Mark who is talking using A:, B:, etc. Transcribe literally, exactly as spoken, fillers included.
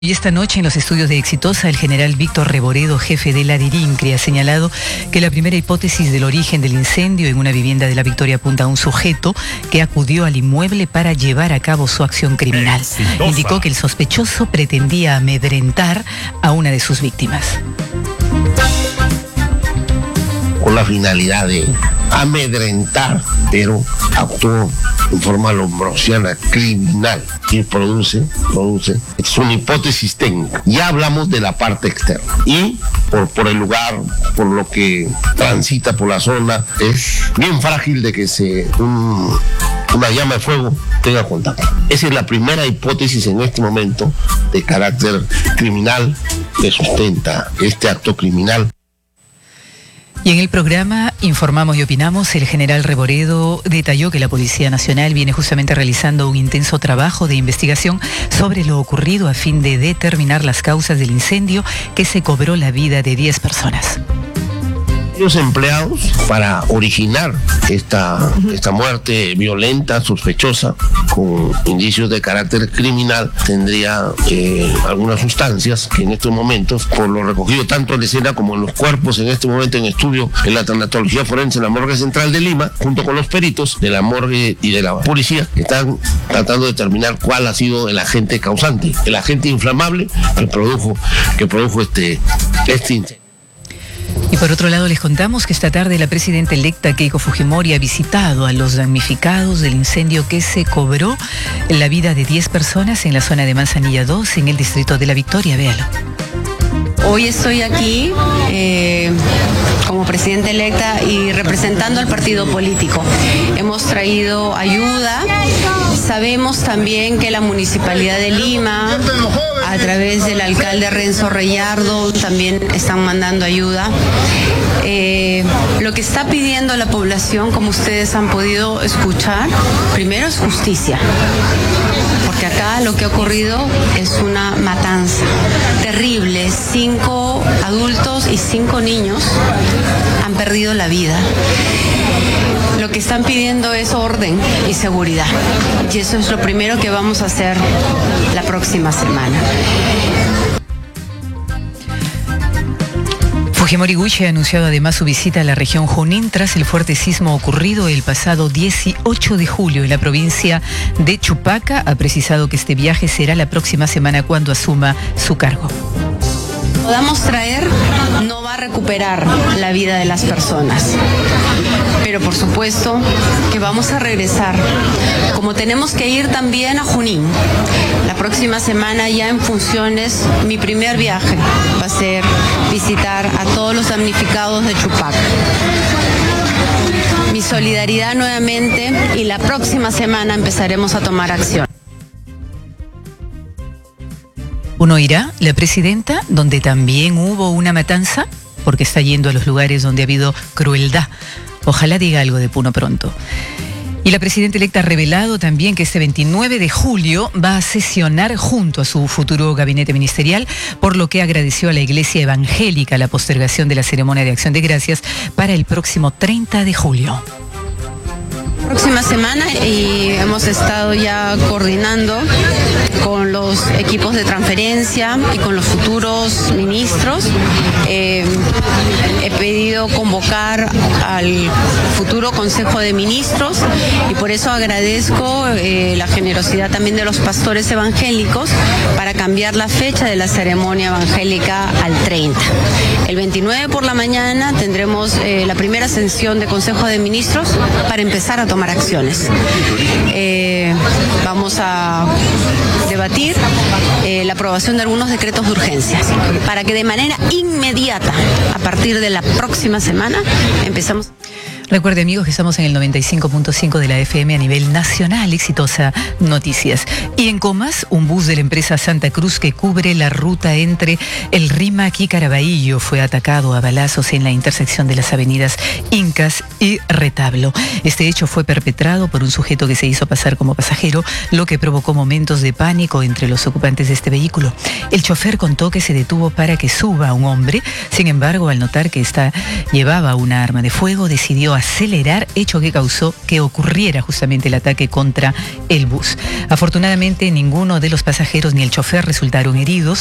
A: Y esta noche en los estudios de Exitosa, el general Víctor Reboredo, jefe de la DIRINCRE, ha señalado que la primera hipótesis del origen del incendio en una vivienda de La Victoria apunta a un sujeto que acudió al inmueble para llevar a cabo su acción criminal. Exitosa. Indicó que el sospechoso pretendía amedrentar a una de sus víctimas.
B: Con la finalidad de amedrentar, pero actuó en forma lombrosiana, criminal, y produce, produce, es una hipótesis técnica. Ya hablamos de la parte externa, y por, por el lugar, por lo que transita por la zona, es bien frágil de que se un, una llama de fuego tenga contacto. Esa es la primera hipótesis en este momento de carácter criminal que sustenta este acto criminal.
A: Y en el programa Informamos y Opinamos, el general Reboredo detalló que la Policía Nacional viene justamente realizando un intenso trabajo de investigación sobre lo ocurrido a fin de determinar las causas del incendio que se cobró la vida de diez personas.
B: Los empleados para originar esta, esta muerte violenta, sospechosa, con indicios de carácter criminal, tendría eh, algunas sustancias que en estos momentos, por lo recogido tanto en la escena como en los cuerpos, en este momento en estudio en la tanatología forense en la Morgue Central de Lima, junto con los peritos de la morgue y de la policía, están tratando de determinar cuál ha sido el agente causante, el agente inflamable que produjo, que produjo este, este incendio.
A: Y por otro lado les contamos que esta tarde la presidenta electa Keiko Fujimori ha visitado a los damnificados del incendio que se cobró la vida de diez personas en la zona de Manzanilla dos, en el distrito de La Victoria. Véalo.
C: Hoy estoy aquí eh, como presidenta electa y representando al partido político. Hemos traído ayuda. Sabemos también que la Municipalidad de Lima, a través del alcalde Renzo Reyardo, también están mandando ayuda. Eh, lo que está pidiendo la población, como ustedes han podido escuchar, primero es justicia. Porque acá lo que ha ocurrido es una matanza terrible. Cinco adultos y cinco niños han perdido la vida. Lo que están pidiendo es orden y seguridad. Y eso es lo primero que vamos a hacer la próxima semana.
A: Fujimori Gushi ha anunciado además su visita a la región Junín tras el fuerte sismo ocurrido el pasado dieciocho de julio en la provincia de Chupaca. Ha precisado que este viaje será la próxima semana cuando asuma su cargo.
C: Podamos traer no va a recuperar la vida de las personas, pero por supuesto que vamos a regresar, como tenemos que ir también a Junín. La próxima semana ya en funciones, mi primer viaje va a ser visitar a todos los damnificados de Chupaca. Mi solidaridad nuevamente, y la próxima semana empezaremos a tomar acción.
A: Uno irá, la presidenta, donde también hubo una matanza, porque está yendo a los lugares donde ha habido crueldad. Ojalá diga algo de Puno pronto. Y la presidenta electa ha revelado también que este veintinueve de julio va a sesionar junto a su futuro gabinete ministerial, por lo que agradeció a la Iglesia Evangélica la postergación de la ceremonia de Acción de Gracias para el próximo treinta de julio.
C: Próxima semana, y hemos estado ya coordinando con los equipos de transferencia y con los futuros ministros. Eh, he pedido convocar al futuro Consejo de Ministros y por eso agradezco eh, la generosidad también de los pastores evangélicos para cambiar la fecha de la ceremonia evangélica al treinta. El veintinueve por la mañana tendremos eh, la primera sesión de Consejo de Ministros para empezar a tomar acciones. Eh, vamos a debatir eh, la aprobación de algunos decretos de urgencias para que de manera inmediata, a partir de la próxima semana, empezamos.
A: Recuerde, amigos, que estamos en el noventa y cinco punto cinco de la F M a nivel nacional. Exitosa Noticias. Y en Comas, un bus de la empresa Santa Cruz que cubre la ruta entre el Rímac y Caraballo fue atacado a balazos en la intersección de las avenidas Incas y Retablo. Este hecho fue perpetrado por un sujeto que se hizo pasar como pasajero, lo que provocó momentos de pánico entre los ocupantes de este vehículo. El chofer contó que se detuvo para que suba un hombre. Sin embargo, al notar que esta llevaba una arma de fuego, decidió acelerar, hecho que causó que ocurriera justamente el ataque contra el bus. Afortunadamente, ninguno de los pasajeros ni el chofer resultaron heridos.